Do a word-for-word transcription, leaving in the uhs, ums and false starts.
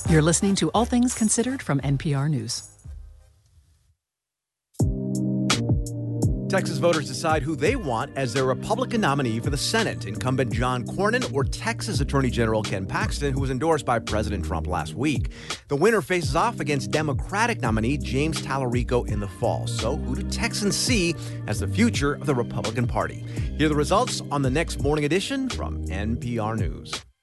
You're listening to All Things Considered from N P R News. Texas voters decide who they want as their Republican nominee for the Senate, incumbent John Cornyn or Texas Attorney General Ken Paxton, who was endorsed by President Trump last week. The winner faces off against Democratic nominee James Tallarico in the fall. So who do Texans see as the future of the Republican Party? Hear the results on the next Morning Edition from N P R News.